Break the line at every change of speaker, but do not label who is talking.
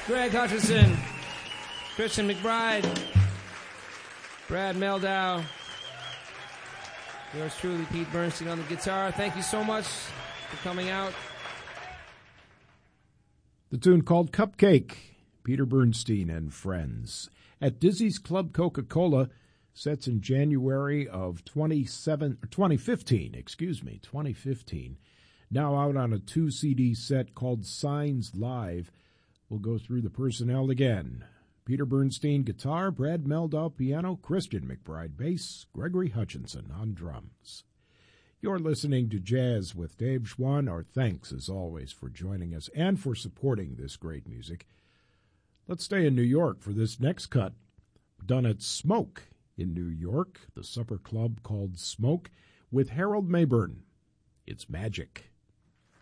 Greg Hutchinson, Christian McBride, Brad Meldow, yours truly, Pete Bernstein on the guitar. Thank you so much for coming out.
The tune called Cupcake, Peter Bernstein and Friends. At Dizzy's Club Coca-Cola, sets in January of 2015. Now out on a 2-CD set called Signs Live. We'll go through the personnel again. Peter Bernstein, guitar, Brad Meldow, piano, Christian McBride, bass, Gregory Hutchinson on drums. You're listening to Jazz with Dave Schwann. Our thanks, as always, for joining us and for supporting this great music. Let's stay in New York for this next cut, done at Smoke in New York, the supper club called Smoke, with Harold Mayburn. It's Magic.